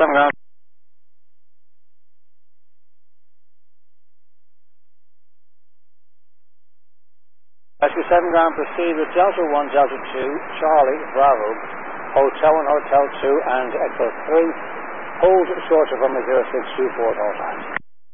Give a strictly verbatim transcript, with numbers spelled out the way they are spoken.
seven ground. Rescue seven ground, proceed with Delta one, Delta two, Charlie, Bravo, Hotel one, Hotel two, and Echo three. Hold short of runway zero six two four at all times.